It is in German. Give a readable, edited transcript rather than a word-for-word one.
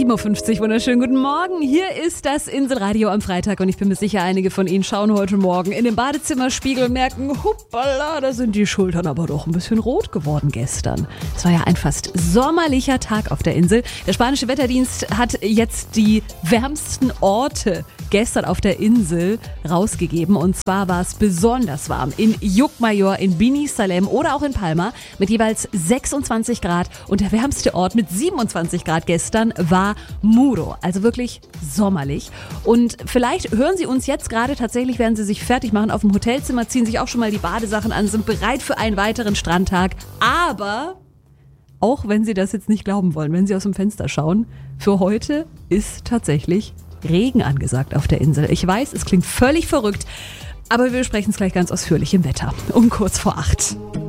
7.50 Uhr, wunderschönen guten Morgen. Hier ist das Inselradio am Freitag und ich bin mir sicher, einige von Ihnen schauen heute Morgen in den Badezimmerspiegel und merken, hoppala, da sind die Schultern aber doch ein bisschen rot geworden gestern. Es war ja ein fast sommerlicher Tag auf der Insel. Der spanische Wetterdienst hat jetzt die wärmsten Orte gestern auf der Insel rausgegeben und zwar war es besonders warm in Llucmajor, in Bini Salem oder auch in Palma mit jeweils 26 Grad und der wärmste Ort mit 27 Grad gestern war Muro, also wirklich sommerlich. Und vielleicht hören Sie uns jetzt gerade, tatsächlich werden Sie sich fertig machen auf dem Hotelzimmer, ziehen sich auch schon mal die Badesachen an, sind bereit für einen weiteren Strandtag, aber auch wenn Sie das jetzt nicht glauben wollen, wenn Sie aus dem Fenster schauen, für heute ist tatsächlich Regen angesagt auf der Insel. Ich weiß, es klingt völlig verrückt, aber wir besprechen es gleich ganz ausführlich im Wetter um kurz vor 8.